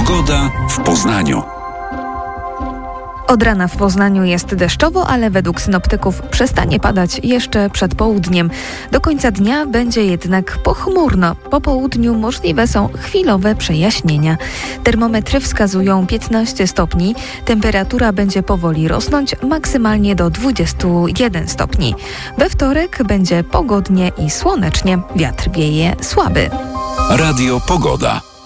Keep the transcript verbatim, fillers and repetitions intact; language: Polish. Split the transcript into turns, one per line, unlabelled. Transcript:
Pogoda w Poznaniu.
Od rana w Poznaniu jest deszczowo, ale według synoptyków przestanie padać jeszcze przed południem. Do końca dnia będzie jednak pochmurno. Po południu możliwe są chwilowe przejaśnienia. Termometry wskazują piętnaście stopni. Temperatura będzie powoli rosnąć, maksymalnie do dwudziestu jeden stopni. We wtorek będzie pogodnie i słonecznie. Wiatr wieje słaby.
Radio Pogoda.